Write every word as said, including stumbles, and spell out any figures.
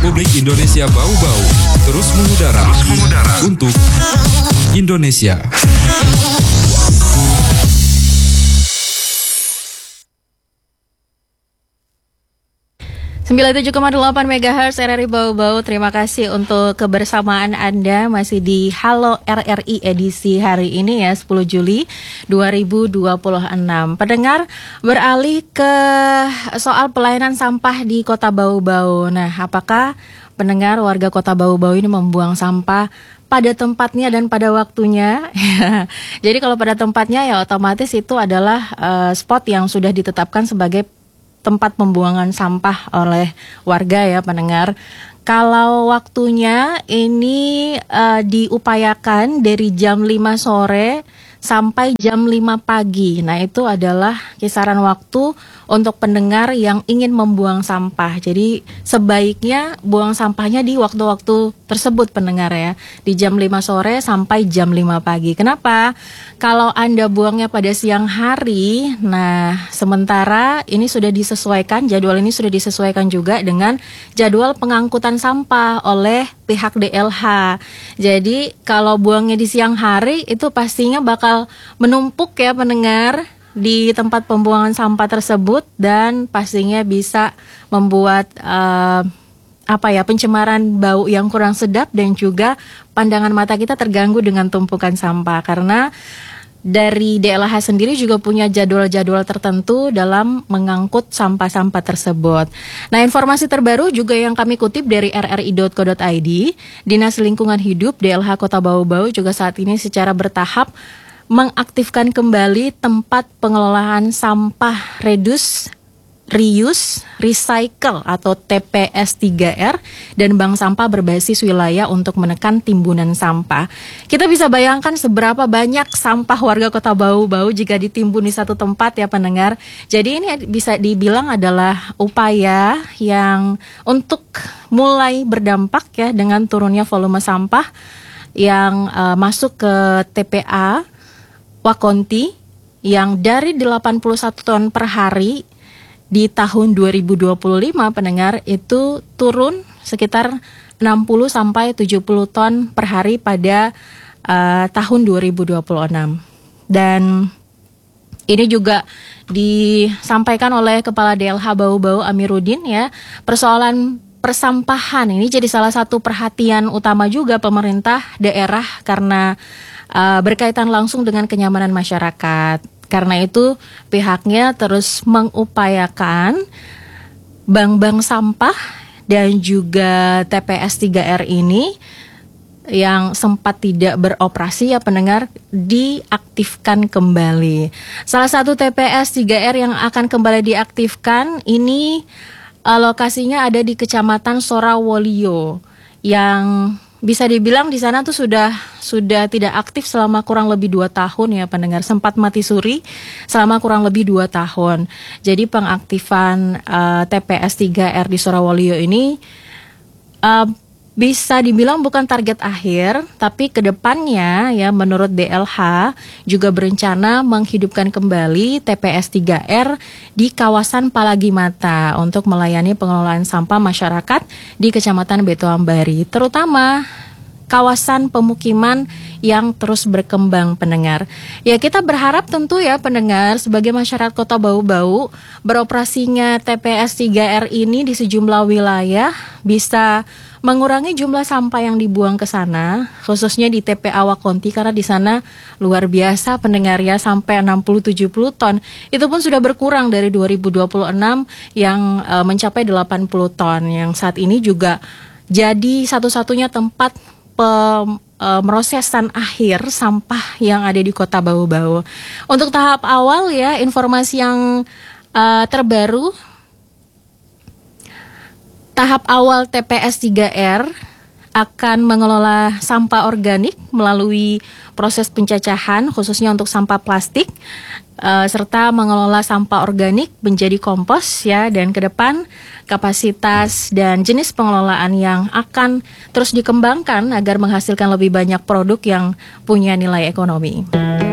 Republik Indonesia Bau-Bau terus mengudara, terus mengudara untuk Indonesia. sembilan puluh tujuh koma delapan megahertz R R I Bau-Bau. Terima kasih untuk kebersamaan Anda masih di Halo R R I edisi hari ini ya, sepuluh Juli dua ribu dua puluh enam. Pendengar, beralih ke soal pelayanan sampah di Kota Bau-Bau. Nah, apakah pendengar warga Kota Bau-Bau ini membuang sampah pada tempatnya dan pada waktunya? Jadi kalau pada tempatnya ya otomatis itu adalah uh, spot yang sudah ditetapkan sebagai tempat pembuangan sampah oleh warga ya pendengar. Kalau waktunya ini uh, diupayakan dari jam lima sore sampai jam lima pagi. Nah, itu adalah kisaran waktu untuk pendengar yang ingin membuang sampah. Jadi sebaiknya buang sampahnya di waktu-waktu tersebut pendengar ya, di jam lima sore sampai jam lima pagi. Kenapa? Kalau Anda buangnya pada siang hari, nah sementara ini sudah disesuaikan, jadwal ini sudah disesuaikan juga dengan jadwal pengangkutan sampah oleh pihak D L H. Jadi kalau buangnya di siang hari itu pastinya bakal menumpuk ya pendengar di tempat pembuangan sampah tersebut, dan pastinya bisa membuat uh, apa ya pencemaran bau yang kurang sedap, dan juga pandangan mata kita terganggu dengan tumpukan sampah, karena dari D L H sendiri juga punya jadwal-jadwal tertentu dalam mengangkut sampah-sampah tersebut. Nah, informasi terbaru juga yang kami kutip dari r r i dot co dot i d, Dinas Lingkungan Hidup D L H Kota Bau-Bau juga saat ini secara bertahap mengaktifkan kembali tempat pengelolaan sampah reduce, reuse, recycle atau T P S tiga R dan bank sampah berbasis wilayah untuk menekan timbunan sampah. Kita bisa bayangkan seberapa banyak sampah warga Kota Bau-Bau jika ditimbun di satu tempat ya pendengar. Jadi ini bisa dibilang adalah upaya yang untuk mulai berdampak ya dengan turunnya volume sampah yang uh, masuk ke T P A Wakonti yang dari delapan puluh satu ton per hari di tahun dua ribu dua puluh lima pendengar itu turun sekitar enam puluh sampai tujuh puluh ton per hari pada uh, tahun dua ribu dua puluh enam. Dan ini juga disampaikan oleh Kepala D L H Bau-Bau Amiruddin ya, persoalan persampahan ini jadi salah satu perhatian utama juga pemerintah daerah karena uh, berkaitan langsung dengan kenyamanan masyarakat. Karena itu pihaknya terus mengupayakan bank-bank sampah dan juga T P S tiga R ini yang sempat tidak beroperasi ya pendengar diaktifkan kembali. Salah satu T P S tiga R yang akan kembali diaktifkan ini uh, lokasinya ada di Kecamatan Sorawolio yang bisa dibilang di sana tuh sudah sudah tidak aktif selama kurang lebih dua tahun ya pendengar, sempat mati suri selama kurang lebih dua tahun. Jadi pengaktifan uh, T P S tiga R di Sorawolio ini uh, bisa dibilang bukan target akhir, tapi kedepannya ya menurut D L H juga berencana menghidupkan kembali T P S tiga R di kawasan Palagimata untuk melayani pengelolaan sampah masyarakat di Kecamatan Betoambari, terutama kawasan pemukiman yang terus berkembang pendengar. Ya kita berharap tentu ya pendengar sebagai masyarakat Kota Bau-Bau beroperasinya T P S tiga R ini di sejumlah wilayah bisa mengurangi jumlah sampah yang dibuang ke sana, khususnya di T P A Wakonti karena di sana luar biasa pendengar ya, sampai enam puluh sampai tujuh puluh ton. Itu pun sudah berkurang dari dua ribu dua puluh enam yang uh, mencapai delapan puluh ton, yang saat ini juga jadi satu-satunya tempat pemrosesan akhir sampah yang ada di Kota Bau-Bau. Untuk tahap awal ya, informasi yang uh, terbaru, tahap awal T P S tiga R akan mengelola sampah organik melalui proses pencacahan khususnya untuk sampah plastik, uh, serta mengelola sampah organik menjadi kompos ya, dan ke depan kapasitas dan jenis pengelolaan yang akan terus dikembangkan agar menghasilkan lebih banyak produk yang punya nilai ekonomi.